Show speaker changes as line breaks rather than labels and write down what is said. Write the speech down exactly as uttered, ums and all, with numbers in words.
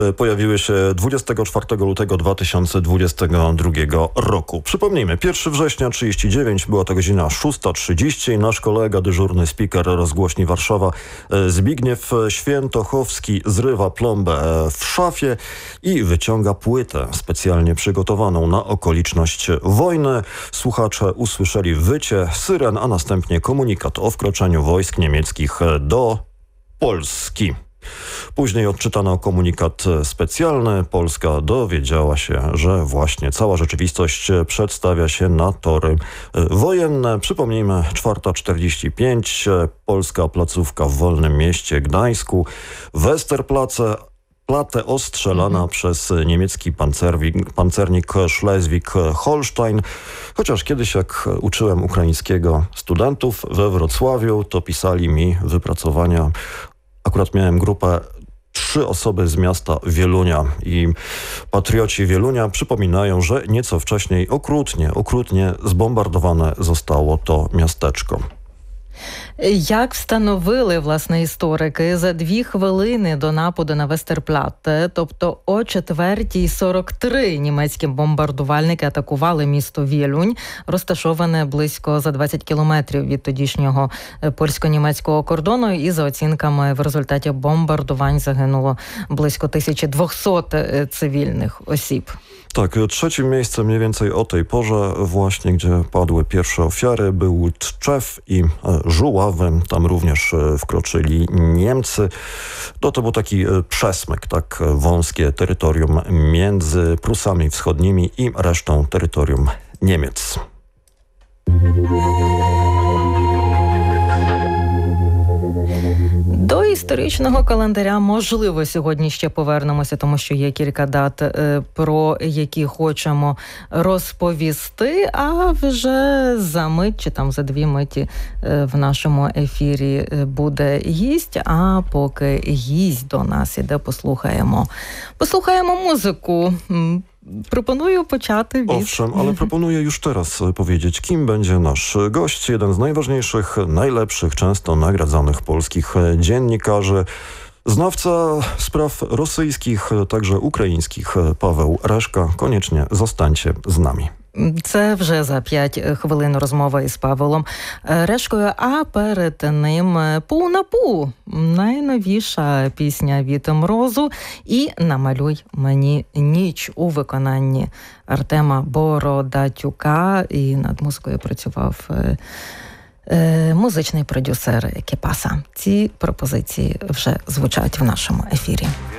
pojawiły się dwudziestego czwartego lutego dwa tysiące dwudziestego drugiego roku. Przypomnijmy, pierwszego września trzydzieści dziewięć, była to godzina szósta trzydzieści. Nasz kolega, dyżurny speaker rozgłośni Warszawa Zbigniew Świętochowski zrywa plombę w szafie i wyciąga płytę specjalnie przygotowaną na okoliczność wojny. Słuchacze usłyszeli wycie syren, a następnie komunikat o wkroczeniu wojsk niemieckich do Polski. Później odczytano komunikat specjalny. Polska dowiedziała się, że właśnie cała rzeczywistość przedstawia się na tory wojenne. Przypomnijmy, czwarta czterdzieści pięć, polska placówka w Wolnym Mieście Gdańsku, Westerplatte, Platę ostrzelana mhm. przez niemiecki pancernik, pancernik Schleswig-Holstein. Chociaż kiedyś, jak uczyłem ukraińskiego studentów we Wrocławiu, to pisali mi wypracowania. Akurat miałem grupę trzy osoby z miasta Wielunia i patrioci Wielunia przypominają, że nieco wcześniej okrutnie, okrutnie zbombardowane zostało to miasteczko.
Як встановили, власне, історики, за дві хвилини до нападу на Вестерплатте, тобто о четвертій сорок три німецькі бомбардувальники атакували місто Вєлюнь, розташоване близько за двадцять кілометрів від тодішнього польсько-німецького кордону, і за оцінками в результаті бомбардувань загинуло близько тисячі двохсот цywilnych osób.
Tak, trzecim miejscem mniej więcej o tej porze właśnie, gdzie padły pierwsze ofiary, był Tczew i Żuławy. Tam również wkroczyli Niemcy. No to był taki przesmyk, tak wąskie terytorium między Prusami Wschodnimi i resztą terytorium Niemiec.
До історичного календаря, можливо, сьогодні ще повернемося, тому що є кілька дат, про які хочемо розповісти, а вже за мить, чи там за дві миті в нашому ефірі буде гість, а поки гість до нас іде, послухаємо. Послухаємо музику. Proponuję почати від...
Owszem, ale proponuję już teraz powiedzieć, kim będzie nasz gość. Jeden z najważniejszych, najlepszych, często nagradzanych polskich dziennikarzy. Znawca spraw rosyjskich, także ukraińskich, Paweł Reszka. Koniecznie zostańcie z nami.
Це вже за п'ять хвилин розмова із Павлом Решкою, а перед ним «Пу на пу» – найновіша пісня від Мрозу, і «Намалюй мені ніч» у виконанні Артема Бородатюка, і над музикою працював музичний продюсер Кіпаса. Ці пропозиції вже звучать в нашому ефірі.